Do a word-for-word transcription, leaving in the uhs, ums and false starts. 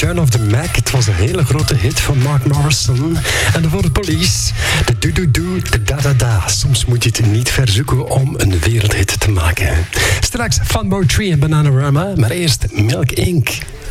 Return of the Mac. Het was een hele grote hit van Mark Morrison. En voor de Police, de do-do-do, de da-da-da. Soms moet je het niet verzoeken om een wereldhit te maken. Straks Funboy Tree en Bananarama, maar eerst Milk Incorporated.